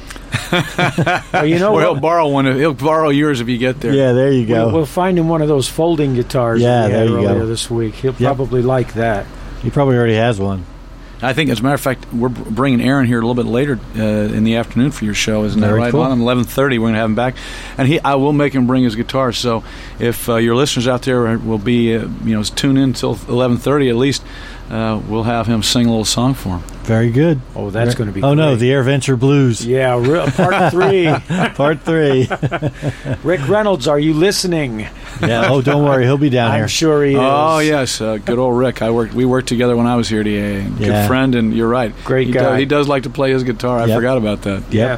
Well, you know Well, he'll what? borrow one. He'll borrow yours if you get there. Yeah, there you go. We'll, we'll find him one of those folding guitars Yeah, that we had there you earlier go. this week. He'll Yep. probably like that. He probably already has one. I think, as a matter of fact, we're bringing Aaron here a little bit later uh, in the afternoon for your show, isn't that Very right? cool. On eleven thirty, we're going to have him back, and he, I will make him bring his guitar. So, if uh, your listeners out there will be, uh, you know, tune in until eleven thirty at least, uh, we'll have him sing a little song for him. Very good. Oh, that's going to be Oh, no, great. the AirVenture Blues. Yeah, re- part three. Part three. Rick Reynolds, are you listening? Yeah. Oh, don't worry. He'll be down I'm here. sure he is. Oh yes, uh, good old Rick. I worked. We worked together when I was here at E A A. Good Yeah. friend, and you're right. Great he guy. Does, he does like to play his guitar. I Yep. forgot about that. Yeah.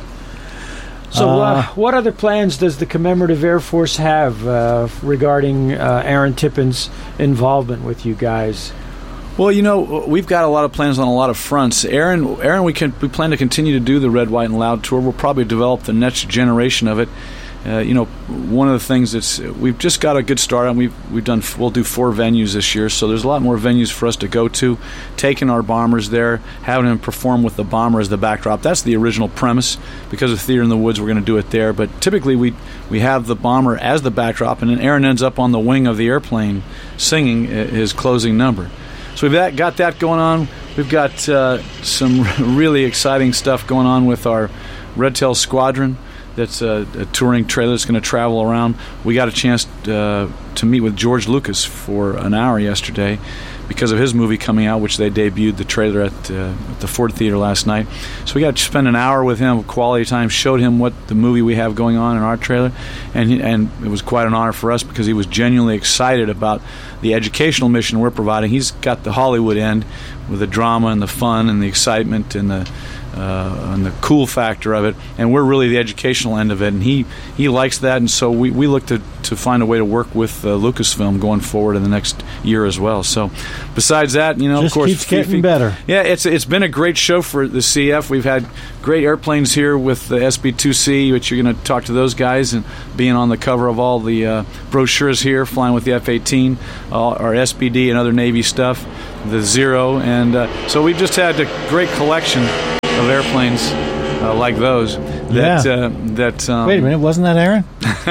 So, uh, Uh, what other plans does the Commemorative Air Force have uh, regarding uh, Aaron Tippin's involvement with you guys? Well, you know, we've got a lot of plans on a lot of fronts. Aaron, Aaron, we can we plan to continue to do the Red, White, and Loud tour. We'll probably develop the next generation of it. Uh, you know, one of the things that's we've just got a good start on. We've we've done we'll do four venues this year, so there's a lot more venues for us to go to. Taking our bombers there, having them perform with the bomber as the backdrop. That's the original premise. Because of Theater in the Woods, we're going to do it there. But typically, we we have the bomber as the backdrop, and then Aaron ends up on the wing of the airplane singing uh, his closing number. So we've that, got that going on. We've got uh, some really exciting stuff going on with our Red Tail Squadron. That's a, a touring trailer that's going to travel around. We got a chance uh, to meet with George Lucas for an hour yesterday because of his movie coming out, which they debuted the trailer at, uh, at the Ford Theater last night. So we got to spend an hour with him, quality time, showed him what the movie we have going on in our trailer, and he, and it was quite an honor for us because he was genuinely excited about the educational mission we're providing. He's got the Hollywood end with the drama and the fun and the excitement and the uh, and the cool factor of it, and we're really the educational end of it. And he, he likes that, and so we, we look to, to find a way to work with uh, Lucasfilm going forward in the next year as well. So, besides that, you know, Just of course, keeps getting Fifi, better. Yeah, it's it's been a great show for the C F. We've had great airplanes here with the S B two C, which you're going to talk to those guys, and being on the cover of all the uh, brochures here, flying with the F eighteen, uh, our S B D and other Navy stuff, the Zero, and uh, so we just had a great collection of airplanes uh, like those. That, Yeah. uh, that um, Wait a minute, wasn't that Aaron?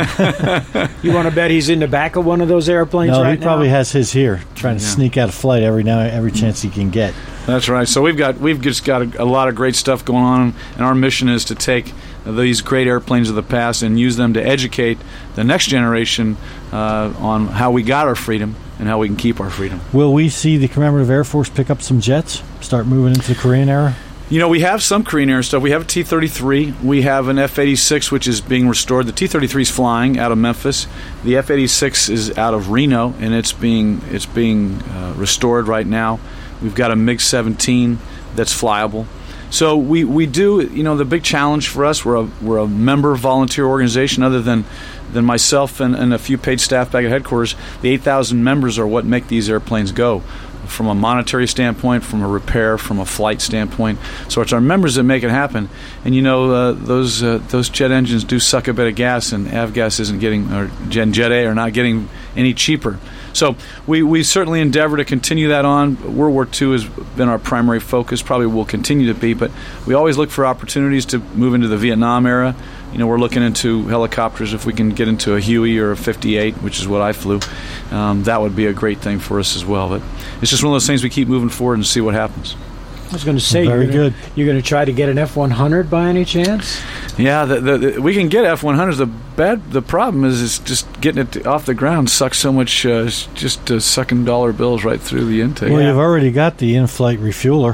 You want to bet he's in the back of one of those airplanes No, right he probably now? has his here, trying to Yeah. sneak out of flight every now every chance he can get. That's right. So we've got we've just got a, a lot of great stuff going on, and our mission is to take these great airplanes of the past and use them to educate the next generation uh, on how we got our freedom and how we can keep our freedom. Will we see the Commemorative Air Force pick up some jets, start moving into the Korean era? You know, we have some Korean Air stuff. We have a T thirty-three. We have an F eighty-six, which is being restored. The T thirty-three is flying out of Memphis. The F eighty-six is out of Reno, and it's being it's being uh, restored right now. We've got a MiG seventeen that's flyable. So we, we do, you know, the big challenge for us, we're a, we're a member volunteer organization other than than myself and, and a few paid staff back at headquarters. The eight thousand members are what make these airplanes go, from a monetary standpoint, from a repair, from a flight standpoint. So it's our members that make it happen. And you know, uh, those uh, those jet engines do suck a bit of gas, and avgas isn't getting, or Gen Jet A are not getting any cheaper. So we, we certainly endeavor to continue that on. World War Two has been our primary focus, probably will continue to be, but we always look for opportunities to move into the Vietnam era. You know, we're looking into helicopters. If we can get into a Huey or a fifty-eight, which is what I flew, um, that would be a great thing for us as well. But it's just one of those things we keep moving forward and see what happens. I was going to say, Very you're gonna, good. You're going to try to get an F one hundred by any chance? Yeah, the, the, the, we can get F one hundreds. The bad, the problem is, is just getting it off the ground sucks so much, uh, it's just uh, sucking dollar bills right through the intake. Well, you've already got the in-flight refueler.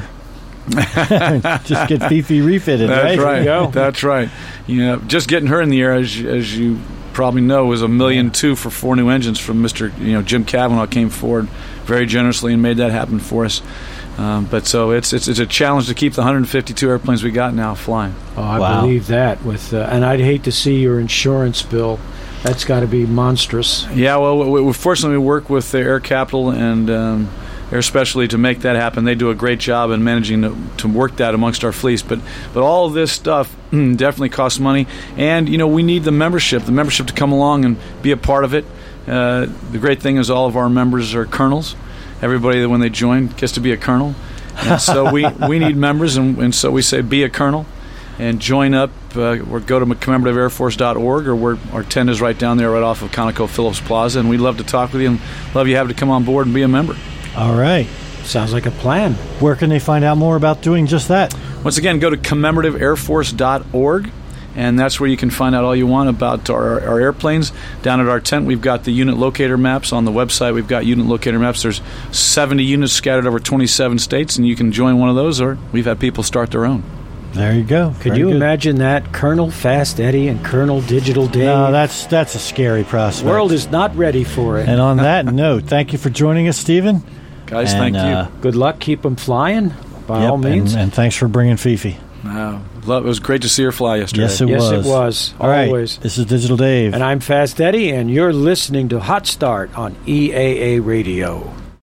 Just get Fifi refitted, That's right? right. There you go. That's right. You know, just getting her in the air, as, as you probably know, was a million two for four new engines from Mister You know Jim Cavanaugh came forward very generously and made that happen for us. Um, but so it's, it's it's a challenge to keep the one hundred fifty-two airplanes we got now flying. Oh, I Wow. believe that. With uh, and I'd hate to see your insurance bill. That's got to be monstrous. Yeah, well, we, we fortunately we work with the Air Capital and um, Air Specialty to make that happen. They do a great job in managing to, to work that amongst our fleets. But but all of this stuff definitely costs money, and you know we need the membership, the membership to come along and be a part of it. Uh, the great thing is all of our members are colonels. Everybody that when they join gets to be a colonel, and so we, we need members, and, and so we say be a colonel and join up. Uh, or go to commemorative air force dot org, or we're, our tent is right down there, right off of Conoco Phillips Plaza, and we'd love to talk with you and love you have to come on board and be a member. All right. Sounds like a plan. Where can they find out more about doing just that? Once again, go to commemorative air force dot org, and that's where you can find out all you want about our, our airplanes. Down at our tent, we've got the unit locator maps. On the website, we've got unit locator maps. There's seventy units scattered over twenty-seven states, and you can join one of those, or we've had people start their own. There you go. Could Very you good. imagine that? Colonel Fast Eddie and Colonel Digital Dave. No, that's that's a scary prospect. The world is not ready for it. And on that note, thank you for joining us, Stephen. Guys, And, thank uh, you. Good luck. Keep them flying, by Yep, all means. And, and thanks for bringing Fifi. Wow. Love, it was great to see her fly yesterday. Yes, it yes, was. it was. All right. Always. This is Digital Dave. And I'm Fast Eddie, and you're listening to Hot Start on E A A Radio.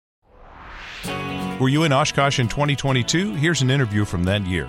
Were you in Oshkosh in twenty twenty-two? Here's an interview from that year.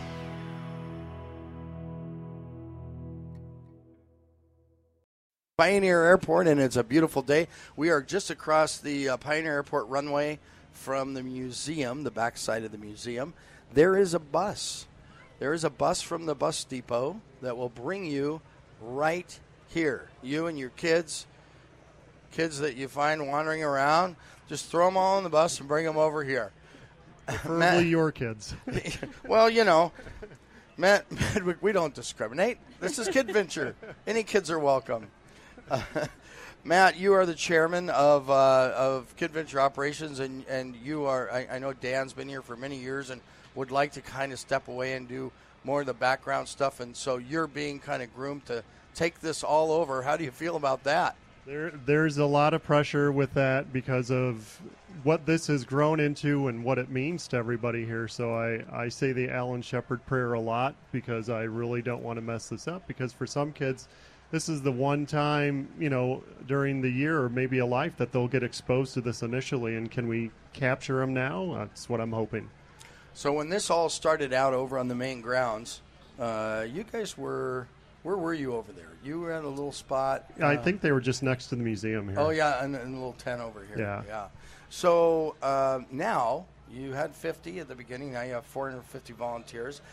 Pioneer Airport, and it's a beautiful day. We are just across the uh, Pioneer Airport runway from the museum, the backside of the museum. There is a bus. There is a bus from the bus depot that will bring you right here. You and your kids, kids that you find wandering around, just throw them all on the bus and bring them over here. Preferably Matt, your kids. well, you know, Matt, Matt, we don't discriminate. This is KidVenture. Any kids are welcome. Uh, Matt, you are the chairman of uh, of KidVenture Operations, and, and you are, I, I know Dan's been here for many years and would like to kind of step away and do more of the background stuff, and so you're being kind of groomed to take this all over. How do you feel about that? There, there's a lot of pressure with that because of what this has grown into and what it means to everybody here. So I, I say the Alan Shepard prayer a lot because I really don't want to mess this up, because for some kids, this is the one time, you know, during the year or maybe a life that they'll get exposed to this initially. And can we capture them now? That's what I'm hoping. So when this all started out over on the main grounds, uh, you guys were... Where were you over there? You were in a little spot. Yeah, I uh, think they were just next to the museum here. Oh, yeah, in, in a little tent over here. Yeah. yeah. So uh, now you had fifty at the beginning. Now you have four hundred fifty volunteers.